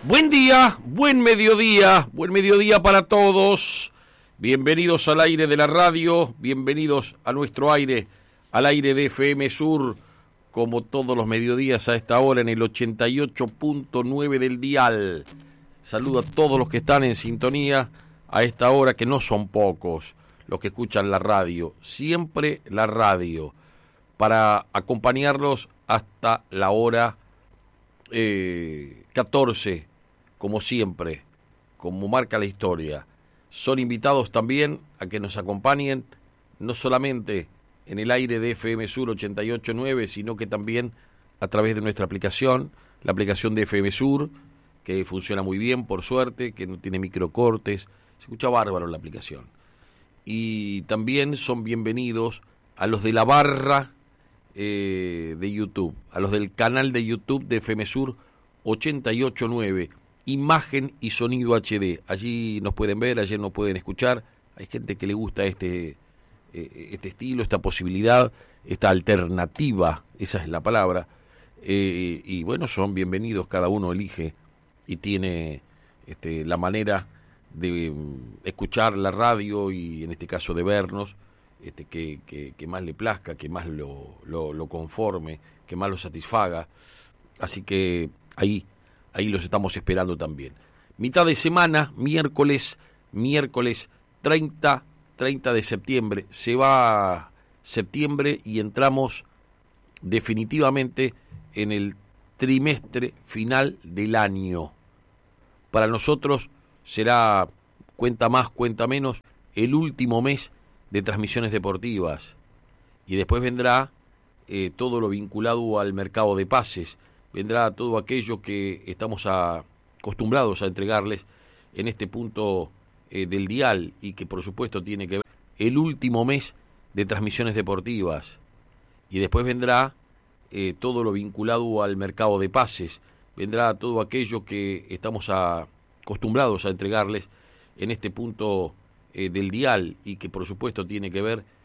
buen mediodía para todos. Bienvenidos al aire de la radio, bienvenidos a nuestro aire, al aire de FM Sur, como todos los mediodías a esta hora en el 88.9 del dial. Saludo a todos los que están en sintonía a esta hora, que no son pocos los que escuchan la radio, siempre la radio, para acompañarlos hasta la hora 14, como siempre, como marca la historia. Son invitados también a que nos acompañen, no solamente en el aire de FM Sur 88.9, sino que también a través de nuestra aplicación, la aplicación de FM Sur, que funciona muy bien, por suerte, que no tiene microcortes, se escucha bárbaro la aplicación. Y también son bienvenidos a los de la barra de YouTube, a los del canal de YouTube de FM Sur 88.9, imagen y sonido HD. Allí nos pueden ver, allí nos pueden escuchar. Hay gente que le gusta este estilo, esta posibilidad, esta alternativa, esa es la palabra. Y bueno, son bienvenidos, cada uno elige y tiene la manera de escuchar la radio y en este caso de vernos, que más le plazca, que más lo conforme, que más lo satisfaga. Así que ahí los estamos esperando también. Mitad de semana, miércoles 30 de septiembre, se va septiembre y entramos definitivamente en el trimestre final del año. Para nosotros será, cuenta más, cuenta menos, el último mes de transmisiones deportivas, y después vendrá todo lo vinculado al mercado de pases, vendrá todo aquello que estamos acostumbrados a entregarles en este punto del dial, y que por supuesto tiene que ver el último mes de transmisiones deportivas, y después vendrá todo lo vinculado al mercado de pases, vendrá todo aquello que estamos acostumbrados a entregarles en este punto del dial, y que por supuesto tiene que ver